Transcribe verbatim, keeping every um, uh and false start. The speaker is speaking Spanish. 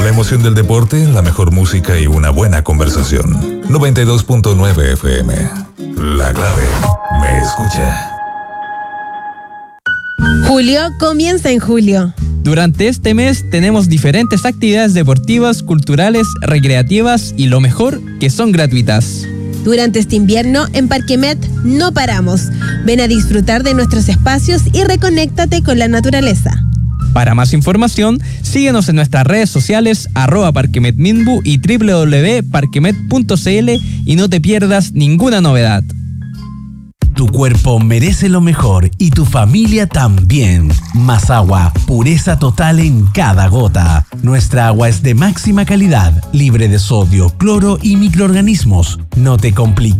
La emoción del deporte, la mejor música y una buena conversación. noventa y dos punto nueve F M. La clave. Me escucha. Julio comienza en julio. Durante este mes tenemos diferentes actividades deportivas, culturales, recreativas y lo mejor, que son gratuitas. Durante este invierno, en Parquemet no paramos. Ven a disfrutar de nuestros espacios y reconéctate con la naturaleza. Para más información, síguenos en nuestras redes sociales arroba parquemetminbu y doble u doble u doble u punto parquemet punto c l y no te pierdas ninguna novedad. Tu cuerpo merece lo mejor y tu familia también. Más agua, pureza total en cada gota. Nuestra agua es de máxima calidad, libre de sodio, cloro y microorganismos. No te compliques.